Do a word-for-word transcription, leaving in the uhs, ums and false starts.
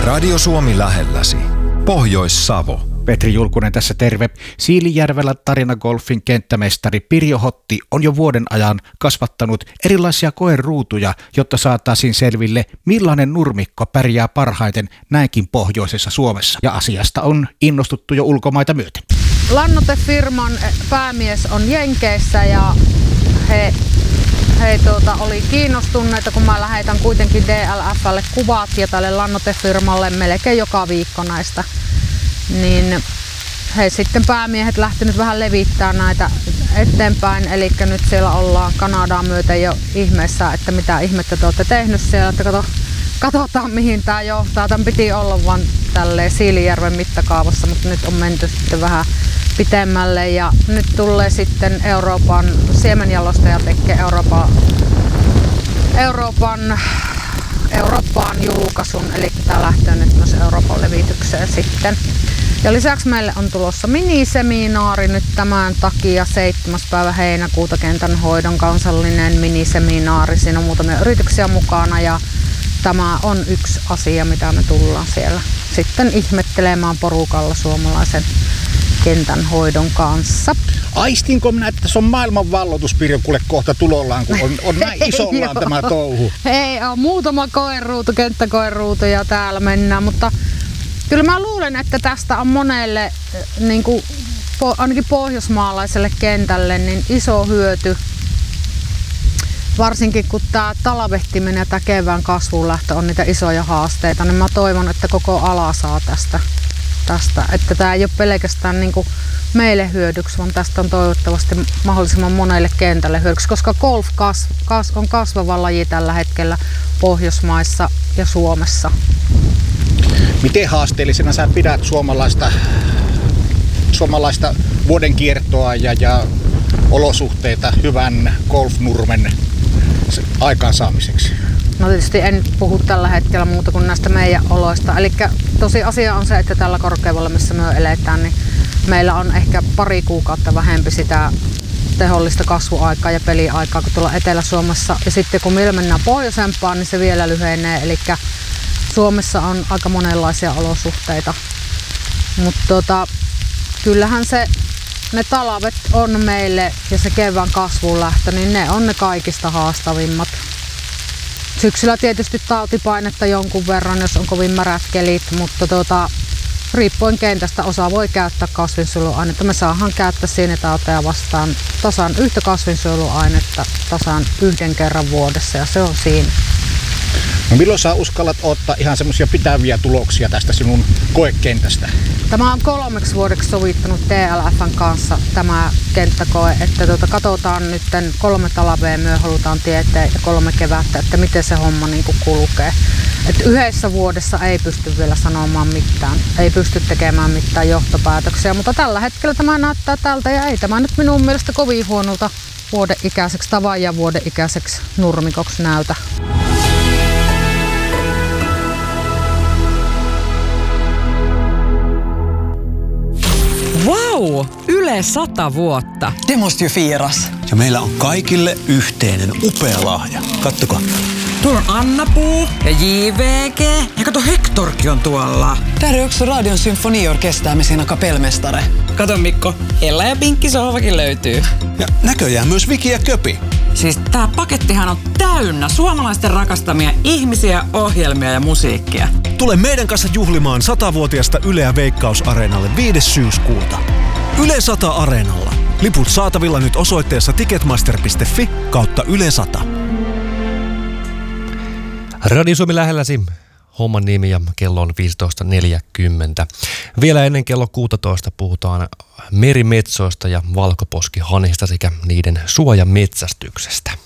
Radio Suomi lähelläsi. Pohjois-Savo. Petri Julkunen tässä terve. Siilijärvellä Tarina Golfin kenttämestari Pirjo Hotti on jo vuoden ajan kasvattanut erilaisia koeruutuja, jotta saataisiin selville, millainen nurmikko pärjää parhaiten näinkin pohjoisessa Suomessa. Ja asiasta on innostuttu jo ulkomaita myöten. Lannoitefirman päämies on Jenkeissä ja he, he tuota, oli kiinnostuneita, kun mä lähetän kuitenkin D L F:lle kuvat ja tälle lannoitefirmalle melkein joka viikko näistä. Niin he sitten päämiehet lähtenyt vähän levittämään näitä eteenpäin, eli nyt siellä ollaan Kanadaa myöten jo ihmeessä, että mitä ihmettä te olette tehnyt siellä, että kato, katsotaan mihin tämä johtaa. Tämän piti olla vaan tälleen Siilijärven mittakaavassa, mutta nyt on menty sitten vähän pitemmälle ja nyt tulee sitten Euroopan siemenjalostaja tekee Euroopan, Euroopan Eurooppaan julkaisun, eli tämä lähtee nyt myös Euroopan levitykseen sitten. Ja lisäksi meille on tulossa miniseminaari nyt tämän takia seitsemäs päivä heinäkuuta kentänhoidon kansallinen miniseminaari. Siinä on muutamia yrityksiä mukana ja tämä on yksi asia, mitä me tullaan siellä sitten ihmettelemään porukalla suomalaisen kentänhoidon kanssa. Aistinko minä, että se on maailman valloituspirjo kuule kohta tulollaan, kun on, on näin isollaan tämä touhu? Ei ole, muutama koeruutu, kenttäkoeruutu ja täällä mennään, mutta kyllä mä luulen, että tästä on monelle, niin kuin, ainakin pohjoismaalaiselle kentälle, niin iso hyöty. Varsinkin kun tämä talvehtiminen ja tämä kevään kasvuun lähtö on niitä isoja haasteita, niin mä toivon, että koko ala saa tästä. tästä. Että tämä ei ole pelkästään niin kuin meille hyödyksi, vaan tästä on toivottavasti mahdollisimman monelle kentälle hyödyksi, koska golf kas, kas, on kasvava laji tällä hetkellä Pohjoismaissa ja Suomessa. Miten haasteellisena sä pidät suomalaista, suomalaista vuoden kiertoa ja, ja olosuhteita hyvän golfnurmen aikaansaamiseksi? No tietysti en puhu tällä hetkellä muuta kuin näistä meidän oloista. Eli tosi asia on se, että tällä korkeudella, missä me eletään, niin meillä on ehkä pari kuukautta vähempi sitä tehollista kasvuaikaa ja peliaikaa kuin tuolla Etelä-Suomessa. Ja sitten kun meillä mennään pohjoisempaan, niin se vielä lyhenee. Eli Suomessa on aika monenlaisia olosuhteita. Mutta tota, kyllähän se, ne talvet on meille ja se kevään kasvuun lähtö, niin ne on ne kaikista haastavimmat. Syksyllä tietysti tautipainetta jonkun verran, jos on kovin märät kelit, mutta tuota, riippuen kentästä osa voi käyttää kasvinsuojeluainetta. Me saadaan käyttää sienitauteja vastaan tasan yhtä kasvinsuojeluainetta tasan yhden kerran vuodessa ja se on siinä. No milloin sä uskallat ottaa ihan semmoisia pitäviä tuloksia tästä sinun koekentästä? Tämä on kolmeksi vuodeksi sovittanut D L F:n kanssa tämä kenttäkoe, että tuota, katsotaan nyt kolme talvea myö halutaan tietää ja kolme kevättä, että miten se homma niin kuin kulkee. Et yhdessä vuodessa ei pysty vielä sanomaan mitään, ei pysty tekemään mitään johtopäätöksiä, mutta tällä hetkellä tämä näyttää tältä ja ei tämä nyt minun mielestä kovin huonolta vuoden ikäiseksi tai vajaan vuoden ikäiseksi nurmikoksi näytä. Wow! Yle sata vuotta. Det måste ju firas. Ja meillä on kaikille yhteinen upea lahja. Kattokaa. Tuolla on Anna-Puu ja J V G. Ja kato, Hectorkin on tuolla. Där är också Radion symfoniorkester med sina kapellmästare. Kato Mikko, Ella ja Pinkki sohvakin löytyy. Ja näköjään myös Viki ja Köpi. Siis tää pakettihan on täynnä suomalaisten rakastamia ihmisiä, ohjelmia ja musiikkia. Tule meidän kanssa juhlimaan satavuotiasta Yleä Veikkaus-areenalle viides syyskuuta. Yle sata Areenalla. Liput saatavilla nyt osoitteessa ticketmaster piste fi kautta Yle sata. Radio Suomi lähelläsi. Homman nimi ja kello on viisitoista neljäkymmentä. Vielä ennen kello kuusitoista puhutaan merimetsoista ja valkoposkihanhista sekä niiden suojametsästyksestä.